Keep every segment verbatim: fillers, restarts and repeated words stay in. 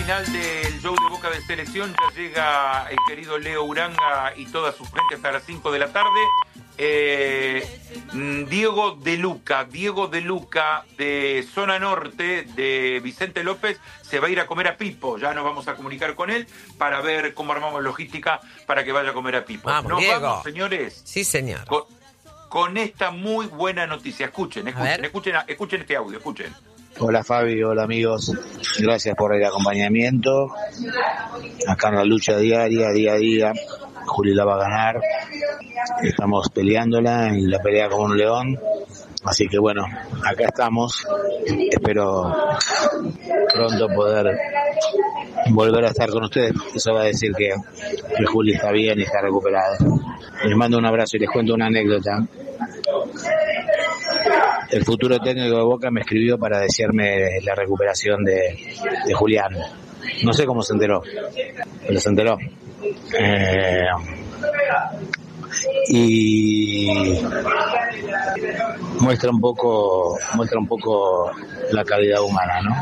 final del show de Boca de Selección. Ya llega el querido Leo Uranga y toda su gente hasta las cinco de la tarde. Eh, Diego de Luca, Diego de Luca de Zona Norte, de Vicente López, se va a ir a comer a Pipo. Ya nos vamos a comunicar con él para ver cómo armamos logística para que vaya a comer a Pipo. Vamos, nos Diego. vamos, señores. Sí, señor. Con, con esta muy buena noticia. Escuchen, escuchen, escuchen, escuchen este audio, escuchen. Hola Fabi, hola amigos, gracias por el acompañamiento, acá en la lucha diaria, día a día, Juli la va a ganar, estamos peleándola en la pelea como un león, así que bueno, acá estamos, espero pronto poder volver a estar con ustedes, eso va a decir que, que Juli está bien y está recuperada. Les mando un abrazo y les cuento una anécdota. El futuro técnico de Boca me escribió para desearme la recuperación de, de Julián. No sé cómo se enteró, pero se enteró. Eh, y muestra un poco, muestra un poco la calidad humana, ¿no?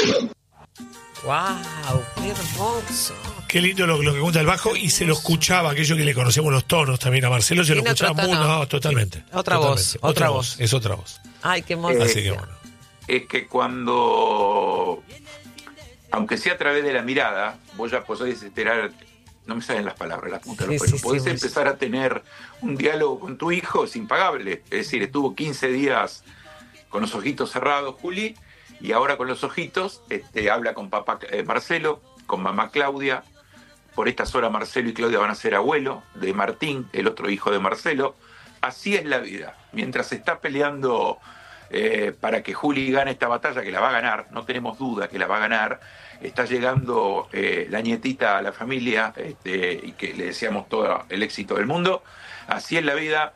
¡Wow! ¡Qué hermoso! Qué lindo lo, lo que cuenta el bajo, y se lo escuchaba, aquello que le conocemos los tonos también a Marcelo, se lo Tiene escuchaba otro muy, tono. no, totalmente. Otra totalmente. voz, otra voz. Es otra voz. ¡Ay, qué hermoso! Eh, Así que bueno. Es que cuando, aunque sea a través de la mirada, vos ya podés esperar, no me salen las palabras, la puta, Sí, no, sí, pero sí, podés sí. empezar a tener un diálogo con tu hijo, es impagable. Es decir, estuvo quince días con los ojitos cerrados, Juli, y ahora con los ojitos este, habla con papá eh, Marcelo, con mamá Claudia. Por estas horas Marcelo y Claudia van a ser abuelo de Martín, el otro hijo de Marcelo. Así es la vida. Mientras se está peleando eh, para que Juli gane esta batalla, que la va a ganar, no tenemos duda que la va a ganar, está llegando eh, la nietita a la familia este, y que le deseamos todo el éxito del mundo. Así es la vida.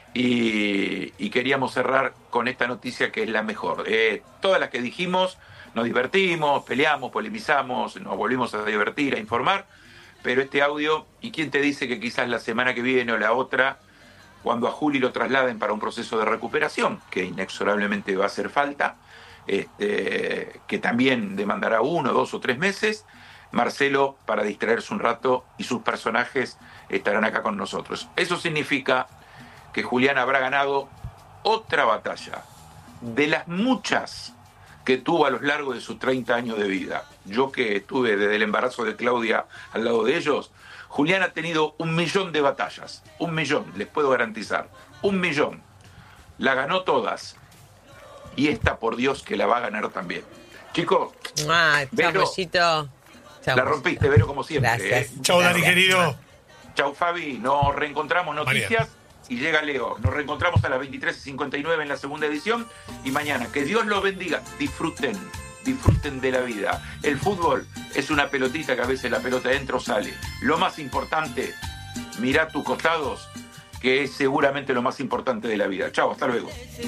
Y, y queríamos cerrar con esta noticia que es la mejor. Eh, todas las que dijimos, nos divertimos, peleamos, polemizamos, nos volvimos a divertir, a informar. Pero este audio, ¿y quién te dice que quizás la semana que viene o la otra, cuando a Juli lo trasladen para un proceso de recuperación, que inexorablemente va a hacer falta, este, que también demandará uno, dos o tres meses, Marcelo, para distraerse un rato, y sus personajes estarán acá con nosotros? Eso significa que Julián habrá ganado otra batalla de las muchas que tuvo a lo largo de sus treinta años de vida. Yo que estuve desde el embarazo de Claudia al lado de ellos, Julián ha tenido un millón de batallas, un millón, les puedo garantizar, un millón. La ganó todas, y esta por Dios que la va a ganar también. Chicos, ¡Ay, chao, Vero, Pollito! Chao, la Pollito. rompiste, Vero, como siempre. Gracias. ¿eh? Chau, Dani, Gracias. querido. Chau, Fabi, nos reencontramos, noticias. Mañana. Y llega Leo. Nos reencontramos a las veintitrés y cincuenta y nueve en la segunda edición. Y mañana, que Dios los bendiga. Disfruten, disfruten de la vida. El fútbol es una pelotita que a veces la pelota entra o sale. Lo más importante, mirá tus costados, que es seguramente lo más importante de la vida. Chau, hasta luego.